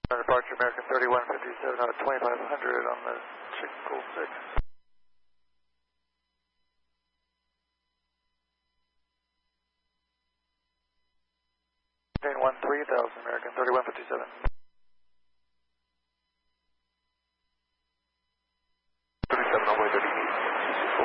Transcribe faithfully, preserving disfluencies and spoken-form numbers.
Departure American thirty-one fifty-seven out of twenty-five hundred on the Chickle six. one three thousand American thirty-one fifty-seven.